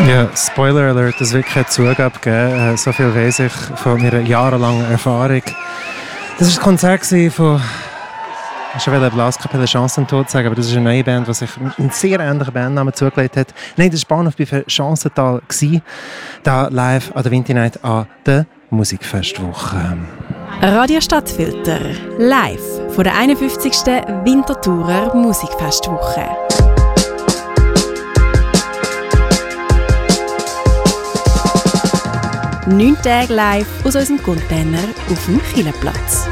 Ja, Spoiler Alert, es wird keine Zugabe geben. So viel weiss ich von meiner jahrelangen Erfahrung. Das war ein Konzert von... Ich wollte Blaskapelle Chancentod sagen, aber das ist eine neue Band, die sich einen sehr ähnlichen Bandnamen zugelegt hat. Nein, das war Bahnhof bei Chancental. Da live an der Winter Night an der Musikfestwoche. Radio Stadtfilter, live von der 51. Winterthurer Musikfestwoche. 9 Tage live aus unserem Container auf dem Kielerplatz.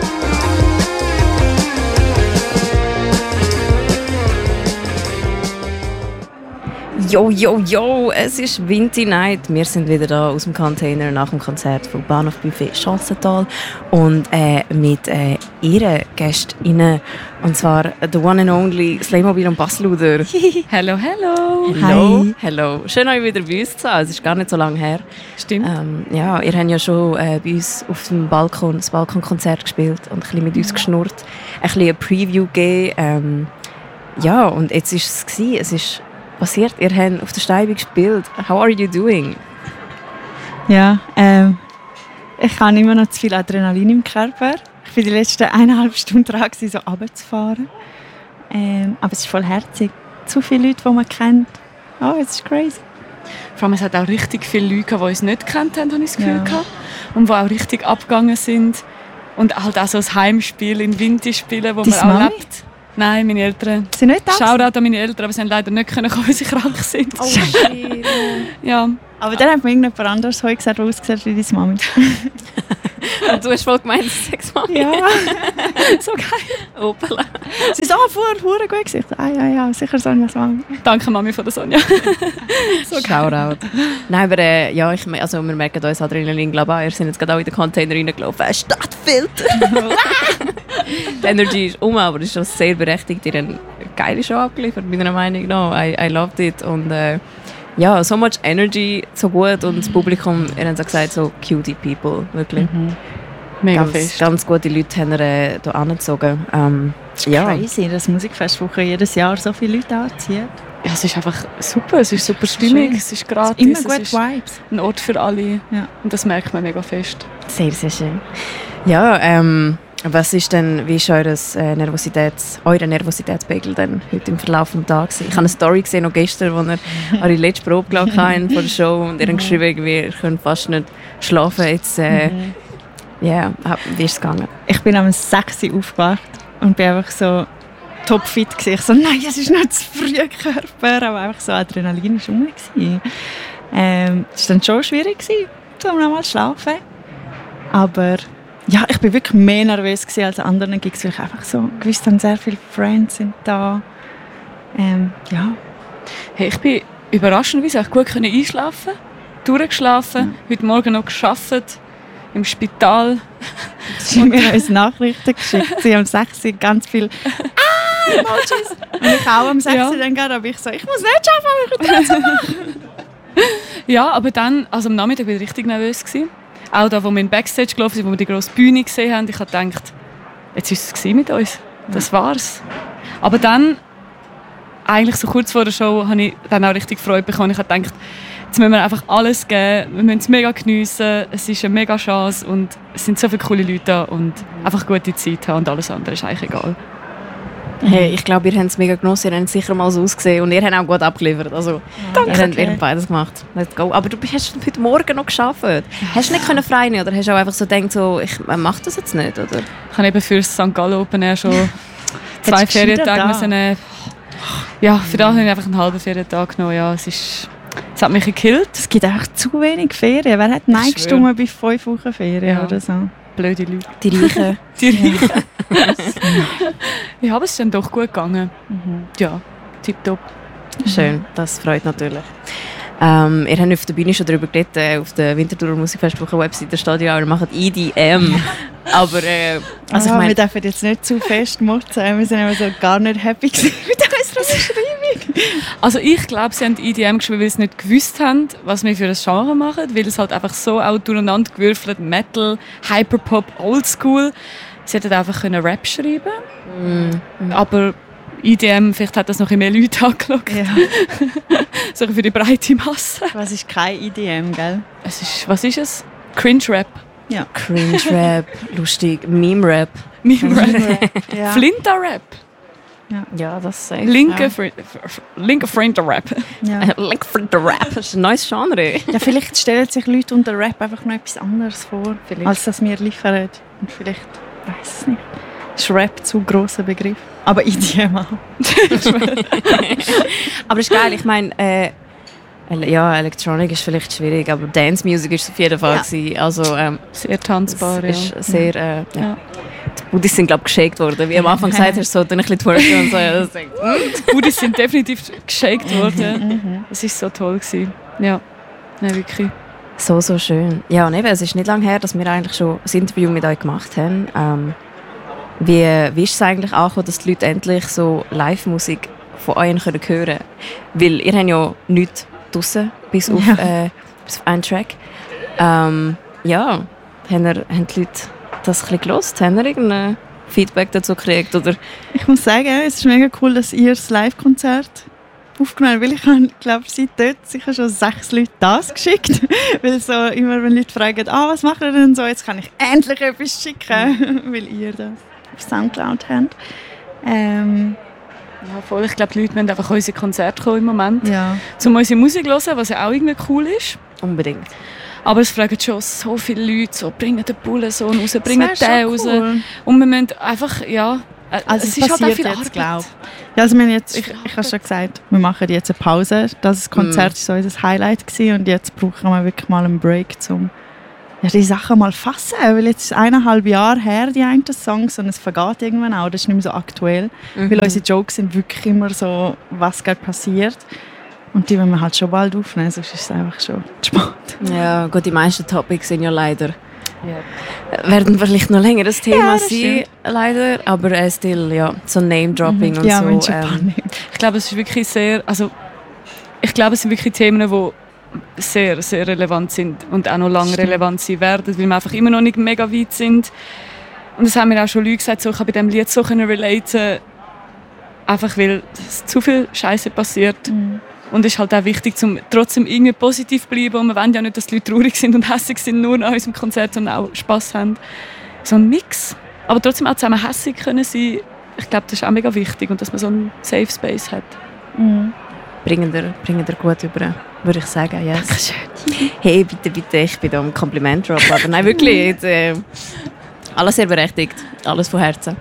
Jo, es ist Winter Night. Wir sind wieder da aus dem Container nach dem Konzert vom Bahnhof Buffet Chancental und mit ihren Gästinnen, und zwar the one and only Slaymobil und Bassluder. Hello. Hello. Schön, euch wieder bei uns zu haben. Es ist gar nicht so lange her. Stimmt. Ja, ihr habt ja schon bei uns auf dem Balkon das Balkonkonzert gespielt und ein bisschen mit uns geschnurrt, ein bisschen eine Preview gegeben. Ja, und jetzt ist es ist passiert. Ihr habt auf der Steibe gespielt. How are you doing? Ja, ich habe immer noch zu viel Adrenalin im Körper. Ich war die letzten 1,5 Stunden dran, so runterzufahren. Aber es ist voll herzig. Zu viele Leute, die man kennt. Oh, es ist crazy. Vor allem, es hat auch richtig viele Leute, die uns nicht gekannt haben, habe ich das Gefühl gehabt. Und die auch richtig abgegangen sind. Und halt auch so ein Heimspiel in Winter spielen, wo man auch Mami? lebt. Nein, meine Eltern. Sie nicht da? Shoutout an meine Eltern, aber sie haben leider nicht kommen, weil sie krank sind. Oh shit. Ja. Aber dann hat mir irgendjemand anderes heute gesagt, der aussieht wie deine Mami. Und du hast voll gemeint, das ist Mami. Ja. So geil. Opala. Sie ist vorher gut gesagt. Ja, sicher Sonjas Mami. Danke, Mami von der Sonja. So Shoutout. Nein, aber ja, wir merken uns Adrenalin, glaube ich. Wir sind jetzt gerade auch in den Container reingelaufen. Stadtfilter! Die Energy ist aber es ist schon sehr berechtigt. Ihr habt eine geile Show abgeliefert, meiner Meinung nach. I loved it. Und ja, so much energy, so gut. Und das Publikum, ihr habt so gesagt, so cutie people, wirklich. Mega fest. Ganz gute Leute haben hier angezogen. Ja. Crazy, dass Musikfestwoche jedes Jahr so viele Leute anzieht. Ja, es ist einfach super. Es ist super stimmig. Schön. Es ist gratis. Immer es gute ist Vibes. ein Ort für alle. Ja. Und das merkt man mega fest. Sehr, sehr schön. Ja, was ist denn, wie ist euer Nervositätspegel denn heute im Verlauf des Tages? Ich habe eine Story gesehen, noch gestern, wo ihr eure letzte Probe gelassen habt vor der Show und ihr habt geschrieben, ihr könnt fast nicht schlafen. Jetzt, yeah, wie ist es gegangen? Ich bin am 6 Uhr aufgewacht und bin einfach so topfit gewesen. Ich so, nein, es ist nicht zu früh, Körper, aber einfach so Adrenalin war rum. Es war dann schon schwierig, um nochmal zu schlafen. Aber ja, ich war wirklich mehr nervös als an anderen Gigs, weil ich einfach so gewusst habe, sehr viele Friends sind da. Ja. Hey, ich bin überraschenderweise auch gut einschlafen, durchgeschlafen, heute Morgen noch gearbeitet, im Spital. Sie haben mir uns Nachrichten geschickt. Sie haben am 6 Uhr ganz viel Emojis. Und ich auch am 6 Uhr dann gerade, aber ich so, ich muss nicht arbeiten, aber ich will machen. Ja, aber dann, also am Nachmittag war ich richtig nervös gewesen. Auch da, wo wir in Backstage gelaufen sind, wo wir die grosse Bühne gesehen haben, ich habe gedacht, jetzt ist es mit uns. Das war's. Aber dann, eigentlich so kurz vor der Show, habe ich dann auch richtig Freude bekommen. Ich habe gedacht, jetzt müssen wir einfach alles geben, wir müssen es mega geniessen, es ist eine mega Chance und es sind so viele coole Leute da und einfach gute Zeit haben und alles andere ist eigentlich egal. Hey, ich glaube, ihr habt es mega genossen, ihr habt sicher mal so ausgesehen und ihr habt auch gut abgeliefert. Also, ihr habt beides gemacht. Let's go. Aber du hast heute Morgen noch gearbeitet. Hast du nicht frei nehmen oder hast du auch einfach so gedacht, so, ich mache das jetzt nicht? Oder? Ich habe eben für das St. Gallen Open Air schon 2 Ferientage müssen. Ja, für das habe ich einfach einen halben Ferientag genommen. Ja, es hat mich gekillt. Es gibt echt zu wenig Ferien. Wer hat Nein gestimmt bei 5 Wochen Ferien oder so? Blöde Leute. Die Reichen. Ja, aber es ist dann doch gut gegangen. Ja, tipptopp. Schön, das freut natürlich. Ihr habt auf der Bühne schon darüber geredet, auf der Winterthurer Musikfestwoche Webseite steht ja, ihr macht EDM. Aber also ich meine, wir dürfen jetzt nicht zu fest motzen. Wir sind immer so gar nicht happy mit unserer Beschreibung. Also ich glaube, sie haben EDM geschrieben, weil sie nicht gewusst haben, was wir für ein Genre machen, weil es halt einfach so auch durcheinander gewürfelt, Metal, Hyperpop, Oldschool. Sie hätten einfach Rap schreiben können. Aber EDM, vielleicht hat das noch ein mehr Leute angeschaut. Ja. So für die breite Masse. Was ist kein EDM, gell? Was ist es? Cringe-Rap. Ja. Cringe-Rap, lustig, Meme-Rap. Meme-Rap. Ja. Flinta-Rap. Ja, das safe. Linke ja. Frinta-Rap. Ja. Link for the Rap, das ist ein neues Genre. Ja, vielleicht stellen sich Leute unter Rap einfach noch etwas anderes vor, Vielleicht. als das wir liefern. Und vielleicht, ich weiß es nicht. Ist Rap zu grosser Begriff. Aber EDM auch. Aber das ist geil, ich meine, ja, Elektronik ist vielleicht schwierig, aber Dance Music ist es auf jeden Fall gewesen. Also, Sehr tanzbar, es ja. ist sehr, Ja. Die Budis sind, glaube ich, geschakt worden. Wie am Anfang gesagt hast, so, dann ein bisschen twerken und so. Ja, das denkt, Die Budis sind definitiv geshakt worden. Das war so toll gewesen. Ja, nein, wirklich. so schön. Ja, und eben, es ist nicht lange her, dass wir eigentlich schon ein Interview mit euch gemacht haben. Wie ist es eigentlich angekommen, dass die Leute endlich so Live-Musik von euch hören können? Weil ihr habt ja nichts draussen, bis auf einen Track. Ja, haben die Leute das ein bisschen gehört? Haben ihr irgendein Feedback dazu gekriegt? Oder? Ich muss sagen, es ist mega cool, dass ihr das Live-Konzert aufgenommen habt, weil ich habe, glaube seit dort sicher schon 6 Leute das geschickt. Weil so immer, wenn Leute fragen, was macht ihr denn so, jetzt kann ich endlich etwas schicken, weil ihr das auf Soundcloud habt. Ja, voll. Ich glaube, die Leute müssen einfach an unsere Konzerte kommen im Moment. Ja. Um unsere Musik zu hören, was ja auch irgendwie cool ist. Unbedingt. Aber es fragen schon so viele Leute, so, bringen den Bullensohn raus, bringen Das wär den raus. schon cool. Und wir müssen einfach, ja... Also es es ist halt auch viel jetzt, Arbeit. glaube ich. Ja, also wir haben jetzt, ich habe schon gesagt, wir machen jetzt eine Pause. Das Konzert war so unser Highlight gewesen, und jetzt brauchen wir wirklich mal einen Break, um die Sachen mal zu fassen. Weil jetzt ist 1,5 Jahre her, die einen Songs, und es vergeht irgendwann auch. Das ist nicht mehr so aktuell. Weil unsere Jokes sind wirklich immer so, was gerade passiert. Und die wollen wir halt schon bald aufnehmen, sonst ist es einfach schon zu spät. Ja, gut, die meisten Topics sind ja leider... Werden vielleicht noch länger das Thema das sein, stimmt. leider. Aber still, ja, so Name-Dropping und Ja, so. Mensch, ein paar nicht. Ich glaube, es ist wirklich sehr... Also, ich glaube, es sind wirklich Themen, die sehr, sehr relevant sind und auch noch lange relevant sein werden, weil wir einfach immer noch nicht mega weit sind. Und das haben mir auch schon Leute gesagt, so, ich kann bei diesem Lied so relaten, einfach weil zu viel Scheiße passiert. Und es ist halt auch wichtig, um trotzdem irgendwie positiv zu bleiben. Und wir wollen ja nicht, dass die Leute traurig sind und hässig sind, nur an unserem Konzert, sondern auch Spass haben. So ein Mix. Aber trotzdem auch zusammen hässig können sein. Ich glaube, das ist auch mega wichtig. Und dass man so einen Safe Space hat. Bringen ihr gut über, würde ich sagen. Yes. Dankeschön. Hey, bitte, ich bin da am Kompliment drop. Aber nein, wirklich, jetzt, alles sehr berechtigt. Alles von Herzen.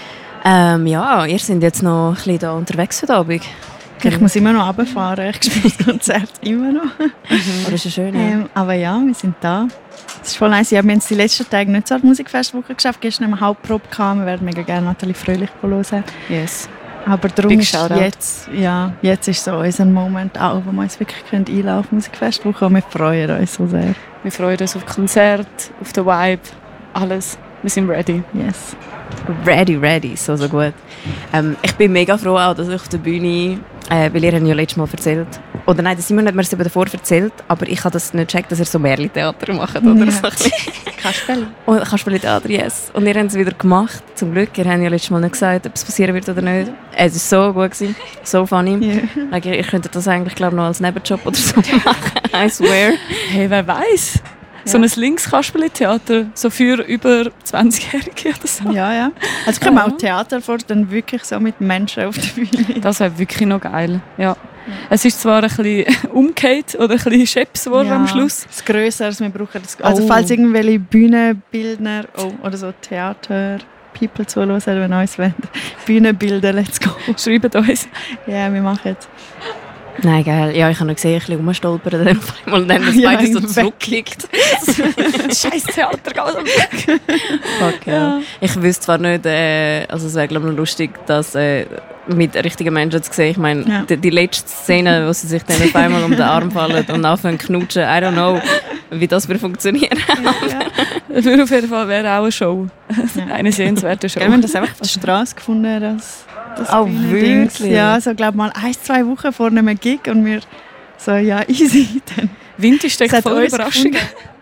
Ja, ihr seid jetzt noch ein bisschen da unterwegs heute Abend. Ich muss immer noch runterfahren, ich spiele das Konzert immer noch. Aber das ist schön, ja. Aber ja, wir sind da. Es ist voll nice. Ja, wir haben es die letzten Tage nicht so an die Musikfestwoche geschafft. Gestern haben wir Hauptprobe gehabt. Wir werden mega gerne Nathalie Fröhlich hören. Yes. Aber darum Big ist Shoutout. jetzt ist so unser Moment auch, wo wir uns wirklich einladen auf die Musikfestwoche. Und wir freuen uns so sehr. Wir freuen uns auf das Konzert, auf den Vibe, alles. Wir sind ready. Yes. Ready, so gut. Ich bin mega froh auch, dass ich auf der Bühne, weil ihr habt ja letztes Mal erzählt, oder nein, das Simon hat mir es eben davor erzählt, aber ich habe das nicht gecheckt, dass ihr so Märchen-Theater macht, oder so. Kasperli. Und Kasperli-Theater, yes. Und ihr habt es wieder gemacht, zum Glück. Ihr habt ja letztes Mal nicht gesagt, ob es passieren wird oder nicht. Es war so gut gewesen, so funny. Yeah. Ihr könntet das eigentlich, glaube ich, noch als Nebenjob oder so machen, I swear. Hey, wer weiß? So ein Linkskasperli-Theater, so für über 20-Jährige oder so. Ja. Also können wir auch Theater vor, dann wirklich so mit Menschen auf der Bühne. Das wäre wirklich noch geil. Ja. Es ist zwar ein bisschen umgekehrt oder ein bisschen scheps geworden am Schluss. Das Grösseres, wir brauchen das. Also falls irgendwelche Bühnenbildner oder so Theater-People zuhören, wenn uns wollen, Bühnenbilder, let's go. Schreibt uns. Ja, wir machen es. Nein, geil. Ja, ich habe noch gesehen, ein bisschen rumstolpern dann auf einmal und dann das beides so zurückkickt. Scheiß Theater, ganz am Weg. Fuck, ja. Ich wüsste zwar nicht, also es wäre glaube ich noch lustig, das mit richtigen Menschen zu sehen. Ich meine, die letzte Szene, wo sie sich dann auf einmal um den Arm fallen und anfangen zu knutschen, I don't know, wie das wird funktionieren. Für auf jeden Fall wäre auch eine Show. Eine sehenswerte Show. Wir haben das einfach auf der Straße gefunden, das wirklich? Ja, so glaube mal 1-2 Wochen vor einem Gig und wir so, ja, easy. Dann Wind ist echt voll Überraschung.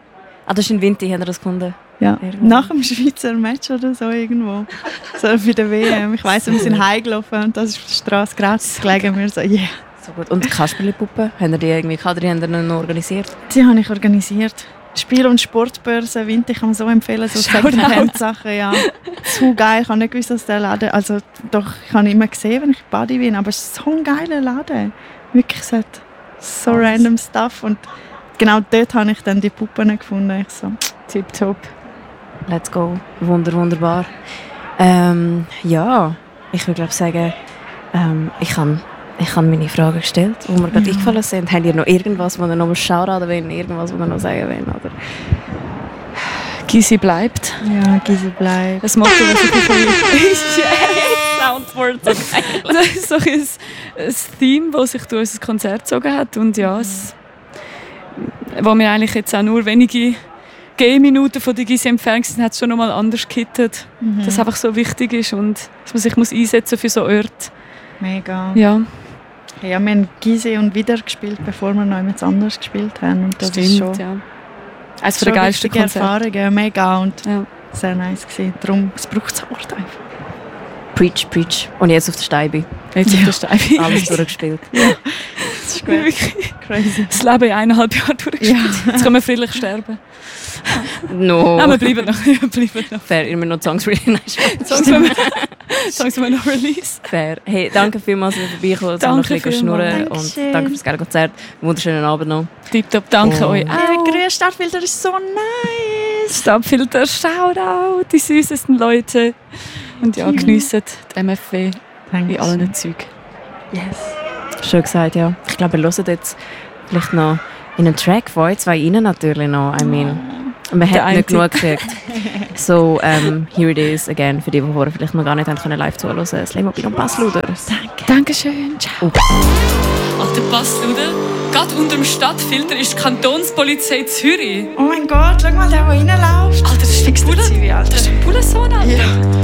Ah, das ist in Winter, haben wir das gefunden? Ja, Irgendwo. nach dem Schweizer Match oder so irgendwo. So für die WM. Ich weiss, wir sind heimgelaufen und das ist auf der Straße gratis gelegen. Wir so, yeah. So gut. Und die Kasperli-Puppe, haben ihr die irgendwie gehabt, oder haben ihr noch organisiert? Die habe ich organisiert. Spiel- und Sportbörse, Winter, ich kann man so empfehlen, so Secondhand-Sachen, ja. Zu geil, ich habe nicht gewusst, dass der Laden, also doch, ich habe ihn immer gesehen, wenn ich in Badi bin, aber es ist so ein geiler Laden. Wirklich, es hat so random Stuff und genau dort habe ich dann die Puppen gefunden. Ich so, tipptopp. Let's go. Wunderbar. Ja, ich würde glaube sagen, ich habe meine Fragen gestellt, die mir gerade eingefallen sind. Habt ihr noch irgendwas, was ihr noch Shoutout wollt, irgendwas, was ihr noch sagen wollt? Oder? Gysi bleibt. Ja, Gysi bleibt. Das Motto, was ich Soundboard. Das ist so ein Theme, das sich durch unser Konzert gezogen hat. Und ja, wo wir eigentlich jetzt auch nur wenige Gehminuten von der Gysi entfernt sind, hat es schon noch mal anders gekittet. Dass es einfach so wichtig ist und dass man sich einsetzen muss für so Orte. Mega. Ja. Ja, wir haben Gysi und wieder gespielt, bevor wir noch jemand anders gespielt haben. Und das Stimmt, ist schon, ja. Eines der geilsten Konzerte. Erfahrungen, mega und Ja. sehr nice gewesen. Darum, es braucht es Ort einfach. Preach. Und jetzt auf der Steibe. Jetzt auf der Steife. Alles durchgespielt. Das ist gut. Wirklich. Crazy. Das Leben in 1,5 Jahren durchgespielt. Ja. Jetzt können wir friedlich sterben. No. Nein, wir bleiben noch. Wir bleiben noch. Fair, immer noch Songs release. Songs wir noch release. Fair. Hey, danke vielmals für vorbeikommen, um noch ein bisschen schnurren. Und Dankeschön. danke fürs geile Konzert. Wunderschönen Abend noch. Tipptopp, danke Oh. euch Der auch. grüne Stadtfilter ist so nice. Stabfilter, Shoutout, die süßesten Leute. Und ja, geniessen die MFW in allen Zügen. Yes. Schön gesagt, ja. Ich glaube, wir hören jetzt vielleicht noch in einen Track von euch zwei rein natürlich noch. I mean, wir hätten nicht genug gekriegt. So, here it is again, für die vorher vielleicht noch gar nicht haben können live zuhören. Slaymobil und Bassluder. Dankeschön, ciao. Alter Bassluder, gerade unter dem Stadtfilter ist die Kantonspolizei Zürich. Oh mein Gott, schau mal, der reinläuft. Alter, das ist Fix ein der Zivi, Alter. Bullensohn, Alter. Ja.